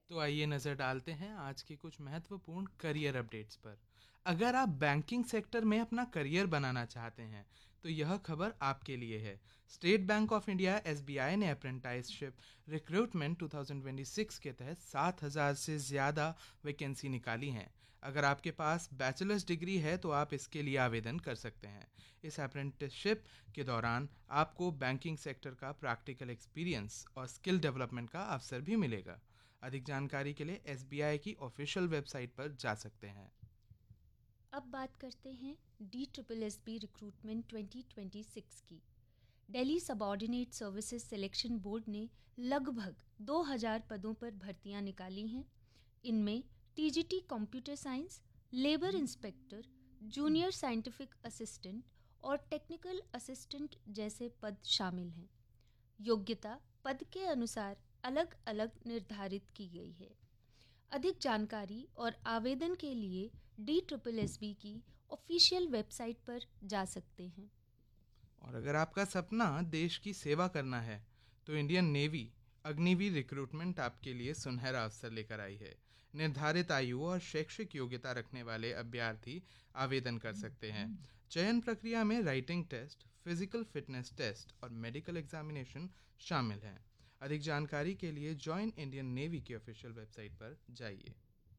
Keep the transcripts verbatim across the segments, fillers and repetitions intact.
तो आइए नज़र डालते हैं आज के कुछ महत्वपूर्ण करियर अपडेट्स पर। अगर आप बैंकिंग सेक्टर में अपना करियर बनाना चाहते हैं तो यह खबर आपके लिए है। State bank of India S B I ने अप्रेंटिसशिप रिक्रूटमेंट दो हज़ार छब्बीस के तहत सात हज़ार से ज़्यादा वैकेंसी निकाली हैं। अगर आपके पास बैचलर्स डिग्री है तो आप इसके लिए आवेदन कर सकते हैं। इस अप्रेंटिसशिप के दौरान आपको बैंकिंग सेक्टर का प्रैक्टिकल एक्सपीरियंस और स्किल डेवलपमेंट का अवसर भी मिलेगा। अधिक जानकारी के लिए एस बी आई की ऑफिशियल वेबसाइट पर जा सकते हैं। अब बात करते हैं D triple S B recruitment twenty twenty six की। Delhi subordinate services selection board ने लगभग दो हज़ार पदों पर भर्तियां निकाली हैं। इनमें T G T computer science, labour inspector, junior scientific assistant और टेक्निकल असिस्टेंट जैसे पद शामिल हैं। योग्यता पद के अनुसार अलग अलग निर्धारित की गई है। अधिक जानकारी और आवेदन के लिए डी ट्रिपल एस बी की ऑफिशियल वेबसाइट पर जा सकते हैं। और अगर आपका सपना देश की सेवा करना है तो इंडियन नेवी अग्निवीर रिक्रूटमेंट आपके लिए सुनहरा अवसर लेकर आई है। निर्धारित आयु और शैक्षिक योग्यता रखने वाले अभ्यर्थी आवेदन कर सकते हैं। चयन प्रक्रिया में writing test, physical fitness test और मेडिकल एग्जामिनेशन शामिल हैं। अधिक जानकारी के लिए जॉइन इंडियन नेवी की ऑफिशियल वेबसाइट पर जाइए।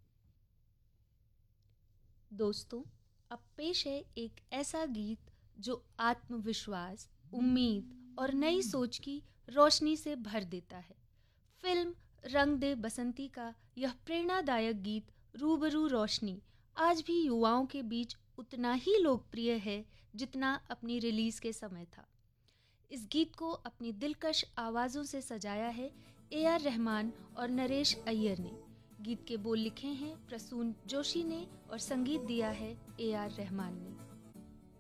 दोस्तों, अब पेश है एक ऐसा गीत जो आत्मविश्वास, उम्मीद और नई सोच की रोशनी से भर देता है। फिल्म रंग दे बसंती का यह प्रेरणादायक गीत रूबरू रोशनी आज भी युवाओं के बीच उतना ही लोकप्रिय है जितना अपनी रिलीज के समय था। इस गीत को अपनी दिलकश आवाज़ों से सजाया है ए आर रहमान और नरेश अय्यर ने। गीत के बोल लिखे हैं प्रसून जोशी ने और संगीत दिया है ए आर रहमान ने।